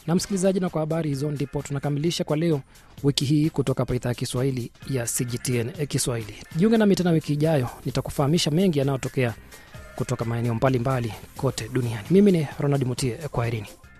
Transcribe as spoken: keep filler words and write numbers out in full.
Na msikilizaji, na kwa habari hizo ndipo tunakamilisha kwa leo wiki hii kutoka hapa idhaa ya Kiswahili ya C G T N Kiswahili. Jiunge nami tena wiki ijayo, nitakufahamisha mengi yanayotokea kutoka maeneo mbalimbali kote duniani. Mimi ni Ronald Mutie, kwaherini.